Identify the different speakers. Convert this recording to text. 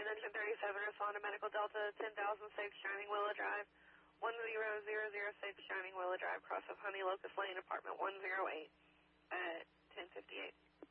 Speaker 1: Engine 37, respond to Medical Delta 10,006 Shining Willow Drive, 10006 Shining Willow Drive, cross of Honey Locust Lane, apartment 108 at 10:58.